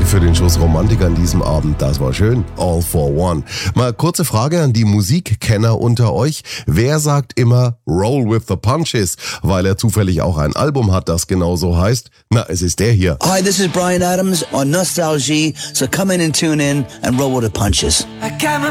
für den Schuss Romantik an diesem Abend. Das war schön. All for One. Mal kurze Frage an die Musikkenner unter euch. Wer sagt immer Roll with the Punches, weil er zufällig auch ein Album hat, das genauso heißt? Na, es ist der hier. Hi, this is Bryan Adams on Nostalgie. So come in and tune in and roll with the punches.